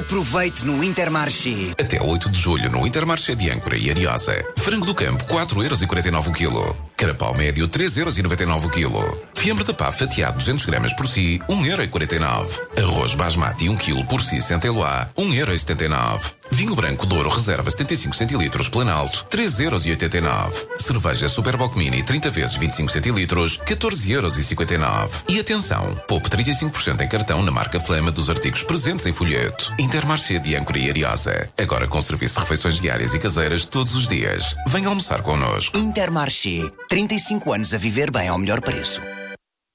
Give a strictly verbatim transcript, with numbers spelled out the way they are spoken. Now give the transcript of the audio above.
Aproveite no Intermarché. Até oito de julho no Intermarché de Âncora e Ariosa. Frango do campo, quatro euros e quarenta e nove o quilo. Carapau médio, três euros e noventa e nove o quilo. Fiambre de pá fatiado duzentos gramas por si, um euro e quarenta e nove. Arroz basmati um quilo por si, Saint-Éloi, um euro e setenta e nove. Vinho branco Douro Reserva setenta e cinco centilitros Planalto, três euros e oitenta e nove. Cerveja Superboc Mini trinta vezes vinte e cinco centilitros, catorze euros e cinquenta e nove. E atenção, poupe trinta e cinco por cento em cartão na marca Flama dos artigos presentes em folheto. Intermarché de Âncora e Ariosa. Agora com serviço de refeições diárias e caseiras todos os dias. Venha almoçar connosco. Intermarché. trinta e cinco anos a viver bem ao melhor preço.